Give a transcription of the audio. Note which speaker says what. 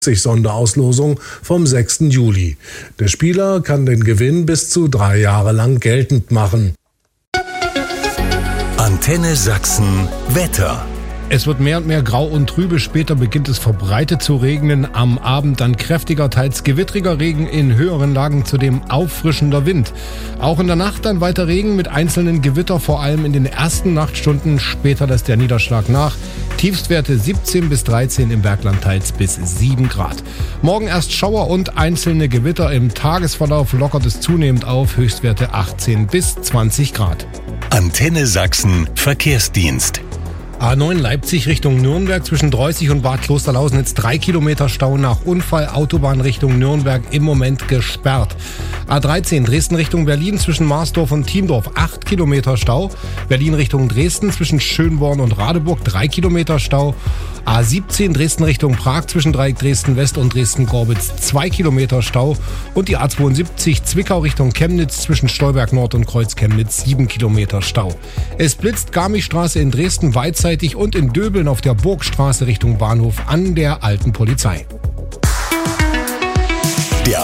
Speaker 1: Sonderauslosung vom 6. Juli. Der Spieler kann den Gewinn bis zu 3 Jahre lang geltend machen.
Speaker 2: Antenne Sachsen Wetter.
Speaker 3: Es wird mehr und mehr grau und trübe. Später beginnt es verbreitet zu regnen. Am Abend dann kräftiger, teils gewittriger Regen in höheren Lagen, zudem auffrischender Wind. Auch in der Nacht dann weiter Regen mit einzelnen Gewitter, vor allem in den ersten Nachtstunden. Später lässt der Niederschlag nach. Tiefstwerte 17 bis 13 im Bergland, teils bis 7 Grad. Morgen erst Schauer und einzelne Gewitter. Im Tagesverlauf lockert es zunehmend auf. Höchstwerte 18 bis 20 Grad.
Speaker 2: Antenne Sachsen Verkehrsdienst.
Speaker 3: A9 Leipzig Richtung Nürnberg zwischen Dreußig und Bad Klosterlausnitz 3 Kilometer Stau nach Unfall. Autobahn Richtung Nürnberg im Moment gesperrt. A13 Dresden Richtung Berlin zwischen Marsdorf und Thiendorf 8 Kilometer Stau. Berlin Richtung Dresden zwischen Schönborn und Radeburg 3 Kilometer Stau. A17 Dresden Richtung Prag zwischen Dreieck Dresden West und Dresden-Gorbitz 2 Kilometer Stau. Und die A72 Zwickau Richtung Chemnitz zwischen Stolberg Nord und Kreuz Chemnitz 7 Kilometer Stau. Es blitzt Garmischstraße in Dresden beidseitig und in Döbeln auf der Burgstraße Richtung Bahnhof an der Alten Polizei.